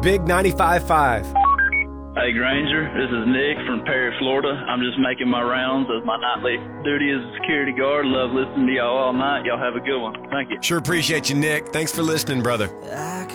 Big 95.5. Hey Granger, this is Nick from Perry, Florida. I'm just making my rounds as my nightly duty as a security guard. Love listening to y'all all night. Y'all have a good one. Thank you. Sure appreciate you, Nick. Thanks for listening, brother.